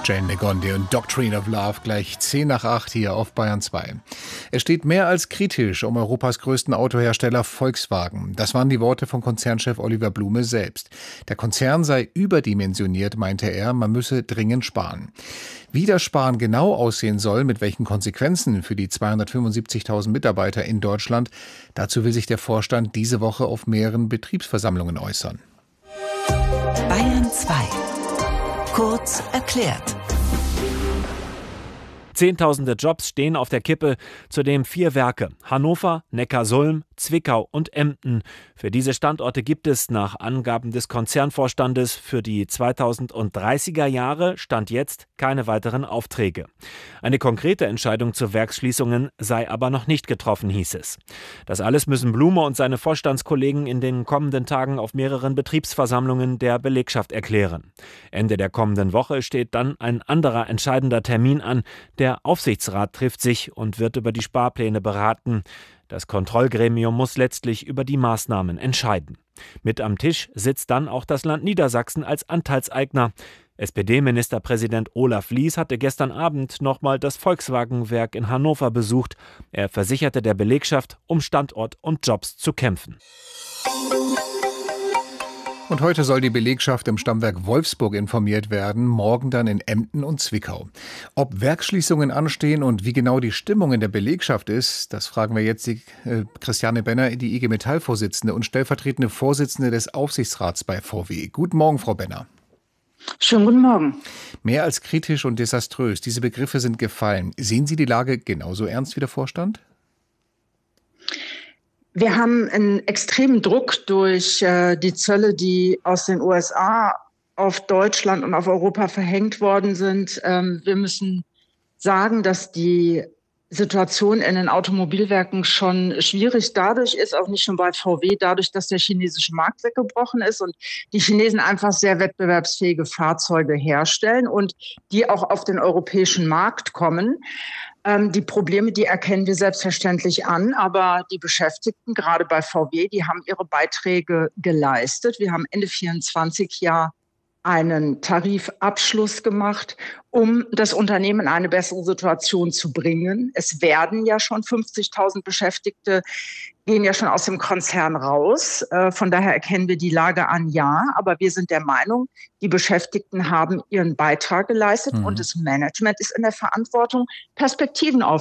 Jane Negonde und Doctrine of Love gleich 10 nach 8 hier auf Bayern 2. Es steht mehr als kritisch um Europas größten Autohersteller Volkswagen. Das waren die Worte von Konzernchef Oliver Blume selbst. Der Konzern sei überdimensioniert, meinte er, man müsse dringend sparen. Wie das Sparen genau aussehen soll, mit welchen Konsequenzen für die 275.000 Mitarbeiter in Deutschland, dazu will sich der Vorstand diese Woche auf mehreren Betriebsversammlungen äußern. Bayern 2. Kurz erklärt. Zehntausende Jobs stehen auf der Kippe, zudem 4 Werke: Hannover, Neckarsulm, Zwickau und Emden. Für diese Standorte gibt es nach Angaben des Konzernvorstandes für die 2030er Jahre Stand jetzt keine weiteren Aufträge. Eine konkrete Entscheidung zu Werksschließungen sei aber noch nicht getroffen, hieß es. Das alles müssen Blume und seine Vorstandskollegen in den kommenden Tagen auf mehreren Betriebsversammlungen der Belegschaft erklären. Ende der kommenden Woche steht dann ein anderer entscheidender Termin an. Der Aufsichtsrat trifft sich und wird über die Sparpläne beraten. Das Kontrollgremium muss letztlich über die Maßnahmen entscheiden. Mit am Tisch sitzt dann auch das Land Niedersachsen als Anteilseigner. SPD-Ministerpräsident Olaf Lies hatte gestern Abend nochmal das Volkswagen-Werk in Hannover besucht. Er versicherte der Belegschaft, um Standort und Jobs zu kämpfen. Und heute soll die Belegschaft im Stammwerk Wolfsburg informiert werden, morgen dann in Emden und Zwickau. Ob Werksschließungen anstehen und wie genau die Stimmung in der Belegschaft ist, das fragen wir jetzt die Christiane Benner, die IG Metall-Vorsitzende und stellvertretende Vorsitzende des Aufsichtsrats bei VW. Guten Morgen, Frau Benner. Schönen guten Morgen. Mehr als kritisch und desaströs, diese Begriffe sind gefallen. Sehen Sie die Lage genauso ernst wie der Vorstand? Wir haben einen extremen Druck durch die Zölle, die aus den USA auf Deutschland und auf Europa verhängt worden sind. Wir müssen sagen, dass die Situation in den Automobilwerken schon schwierig dadurch ist, auch nicht nur bei VW, dadurch, dass der chinesische Markt weggebrochen ist und die Chinesen einfach sehr wettbewerbsfähige Fahrzeuge herstellen und die auch auf den europäischen Markt kommen. Die Probleme, die erkennen wir selbstverständlich an, aber die Beschäftigten, gerade bei VW, die haben ihre Beiträge geleistet. Wir haben Ende 2024 ja einen Tarifabschluss gemacht, um das Unternehmen in eine bessere Situation zu bringen. Es werden ja schon 50.000 Beschäftigte, gehen ja schon aus dem Konzern raus. Von daher erkennen wir die Lage an, ja. Aber wir sind der Meinung, die Beschäftigten haben ihren Beitrag geleistet und das Management ist in der Verantwortung, Perspektiven